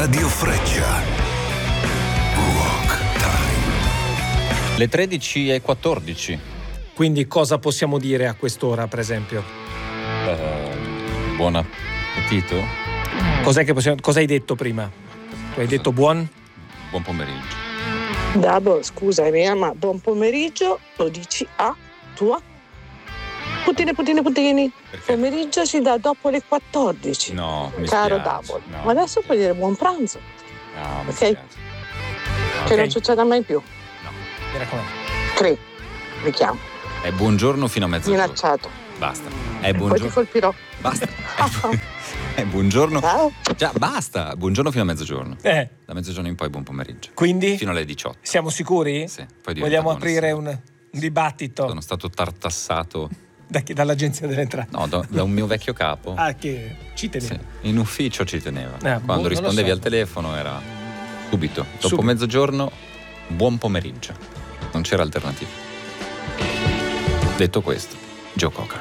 Radio Freccia. Rock Time. Le 13:14. Quindi cosa possiamo dire a quest'ora, per esempio? Buon appetito. Cosa hai detto prima? Tu hai detto buon pomeriggio. Dabo, scusami, ma buon pomeriggio lo dici a tua? Puttini. Perché? Pomeriggio si dà dopo le 14. No, mi Caro spiace. Dabo. No. Ma adesso puoi dire buon pranzo, No, mi ok? spiace. che non succeda mai più. Mi raccomando. Tre, richiamo, È buongiorno fino a mezzogiorno. minacciato. Basta. È Poi ti buongiorno. colpirò. Basta. È buongiorno. Ciao. Già, basta. Buongiorno fino a mezzogiorno. Da mezzogiorno in poi buon pomeriggio. Quindi Fino alle 18. siamo sicuri? Sì, poi diventa Vogliamo buonasera. aprire un dibattito Sono stato tartassato dall'Agenzia delle Entrate. da un mio vecchio capo. Che ci tenevo. Sì, in ufficio ci teneva. non Quando lo rispondevi so. al telefono era subito. Dopo Subito. mezzogiorno, buon pomeriggio. Non c'era alternativa. Detto questo, Joe Cocker.